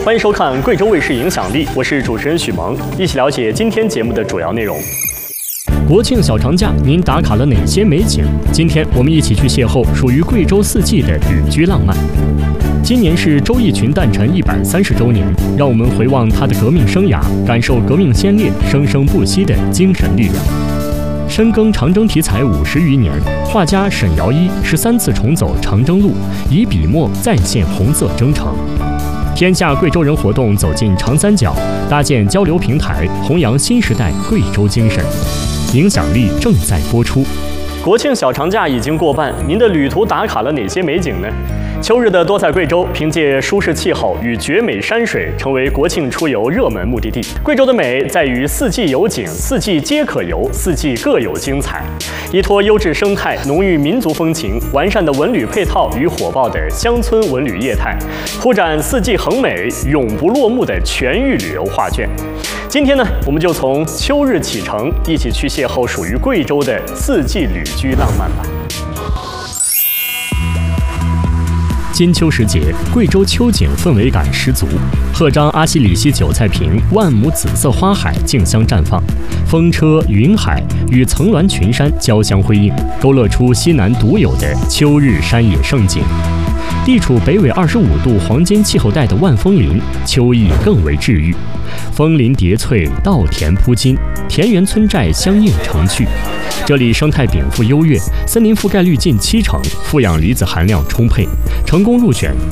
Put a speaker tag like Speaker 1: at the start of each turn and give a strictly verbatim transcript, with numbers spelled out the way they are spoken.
Speaker 1: 欢迎收看贵州卫视影响力，我是主持人许萌，一起了解今天节目的主要内容。国庆小长假，您打卡了哪些美景？今天我们一起去邂逅属于贵州四季的旅居浪漫。今年是周逸群诞辰一百三十周年，让我们回望他的革命生涯，感受革命先烈生生不息的精神力量。深耕长征题材五十余年，画家沈尧一十三次重走长征路，以笔墨再现红色征程。天下贵州人活动走进长三角，搭建交流平台，弘扬新时代贵州精神。影响力正在播出。国庆小长假已经过半，您的旅途打卡了哪些美景呢？秋日的多彩贵州，凭借舒适气候与绝美山水，成为国庆出游热门目的地。贵州的美在于四季有景，四季皆可游，四季各有精彩。依托优质生态、浓郁民族风情、完善的文旅配套与火爆的乡村文旅业态，铺展四季恒美、永不落幕的全域旅游画卷。今天呢，我们就从秋日启程，一起去邂逅属于贵州的四季旅居浪漫吧。金秋时节，贵州秋景氛围感十足。赫张阿西里西韭菜坪，万亩紫色花海竞相绽放，风车、云海与层峦群山交相辉映，勾勒出西南独有的秋日山野胜景。地处北纬二十五度黄金气候带的万峰林，秋意更为治愈。枫林叠翠，稻田铺金，田园村寨相映成趣。这里生态禀赋优越，森林覆盖率近七成，负氧离子含量充沛，成功入选